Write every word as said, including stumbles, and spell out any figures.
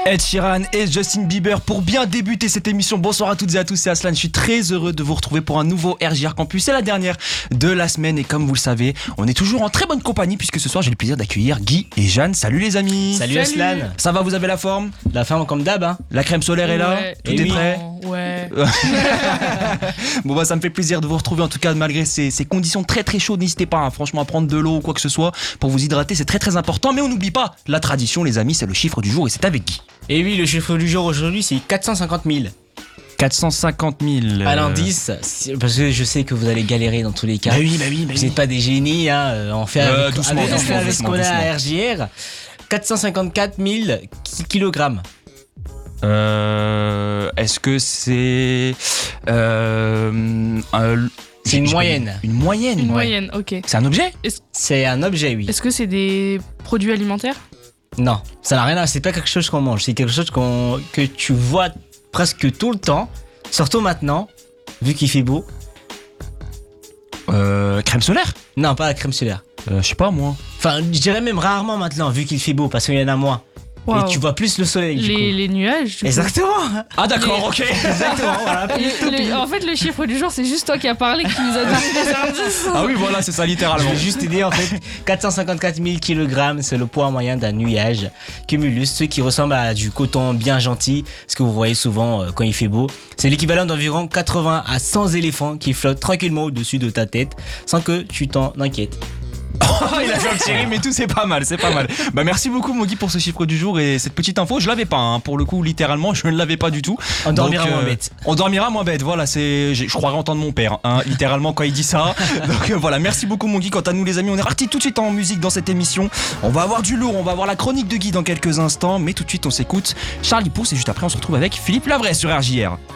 Ed Sheeran et Justin Bieber pour bien débuter cette émission. Bonsoir à toutes et à tous, c'est Aslan. Je suis très heureux de vous retrouver pour un nouveau R J R Campus. C'est la dernière de la semaine et comme vous le savez, on est toujours en très bonne compagnie puisque ce soir j'ai le plaisir d'accueillir Guy et Jeanne. Salut les amis. Salut, Salut. Aslan. Ça va, vous avez la forme? La forme comme d'hab hein. La crème solaire est là, ouais. tout et est oui. prêt. Ouais. Bon bah ça me fait plaisir de vous retrouver en tout cas malgré ces, ces conditions très très chaudes. N'hésitez pas hein, franchement à prendre de l'eau ou quoi que ce soit pour vous hydrater, c'est très très important. Mais on n'oublie pas la tradition les amis, c'est le chiffre du jour et c'est avec Guy. Et oui, le chiffre du jour aujourd'hui c'est quatre cent cinquante mille. quatre cent cinquante mille. À l'indice, parce que je sais que vous allez galérer dans tous les cas. Bah oui, bah oui, bah Vous oui. n'êtes pas des génies, hein. On fait Euh, avec, doucement, avec, on doucement, fait avec ce doucement, qu'on a doucement. à R J R. quatre cent cinquante-quatre mille kilogrammes. Euh, est-ce que c'est euh, un- C'est une j'ai- moyenne. Une moyenne. Une ouais. moyenne, ok. C'est un objet? C'est un objet, oui. Est-ce que c'est des produits alimentaires? Non, ça n'a rien à. C'est pas quelque chose qu'on mange. C'est quelque chose qu'on que tu vois presque tout le temps, surtout maintenant, vu qu'il fait beau. Euh, crème solaire? Non, pas la crème solaire. Euh, je sais pas moi. Enfin, je dirais même rarement maintenant, vu qu'il fait beau, parce qu'il y en a moins. Waouh. Et tu vois plus le soleil. Du les, coup. les nuages du coup. Exactement. Ah d'accord, ok. Exactement. Voilà. Le- le- en fait, le chiffre du jour, c'est juste toi qui as parlé, qui nous a donné des indices. Ah oui voilà, c'est ça littéralement. Je vais juste t'aider en fait. quatre cent cinquante-quatre mille kilogrammes, c'est le poids moyen d'un nuage cumulus, ce qui ressemble à du coton bien gentil, ce que vous voyez souvent euh, quand il fait beau. C'est l'équivalent d'environ quatre-vingts à cent éléphants qui flottent tranquillement au-dessus de ta tête sans que tu t'en inquiètes. Oh, il a fait un petit rime et tout, c'est pas mal, c'est pas mal. Bah merci beaucoup Mogui pour ce chiffre du jour et cette petite info. Je l'avais pas, hein, pour le coup, littéralement, je ne l'avais pas du tout. On dormira Donc, moins euh, bête. On dormira moins bête. Voilà, c'est, je croirais entendre mon père, hein, littéralement quand il dit ça. Donc euh, voilà, merci beaucoup Mogui. Quant à nous les amis, on est parti tout de suite en musique dans cette émission. On va avoir du lourd, on va avoir la chronique de Guy dans quelques instants, mais tout de suite on s'écoute Charlie Pouce et juste après on se retrouve avec Philippe Lavray sur R J R.